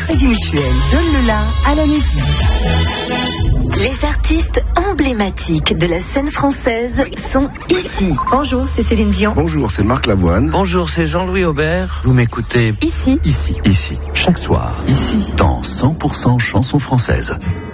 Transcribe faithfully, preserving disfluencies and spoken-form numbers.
Crédit Mutuel donne le la à la musique. Les artistes emblématiques de la scène française sont ici. Bonjour, c'est Céline Dion. Bonjour, c'est Marc Lavoine. Bonjour, c'est Jean-Louis Aubert. Vous m'écoutez Ici. Ici, ici, chaque soir, ici, dans cent pour cent chansons françaises.